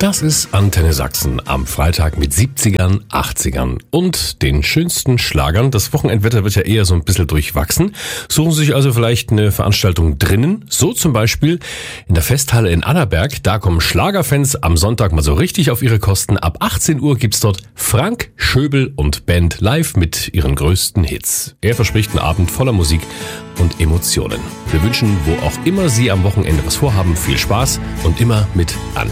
Das ist Antenne Sachsen am Freitag mit 70ern, 80ern und den schönsten Schlagern. Das Wochenendwetter wird ja eher so ein bisschen durchwachsen. Suchen Sie sich also vielleicht eine Veranstaltung drinnen. So zum Beispiel in der Festhalle in Annaberg. Da kommen Schlagerfans am Sonntag mal so richtig auf ihre Kosten. Ab 18 Uhr gibt's dort Frank Schöbel und Band live mit ihren größten Hits. Er verspricht einen Abend voller Musik und Emotionen. Wir wünschen, wo auch immer Sie am Wochenende was vorhaben, viel Spaß und immer mit Antenne.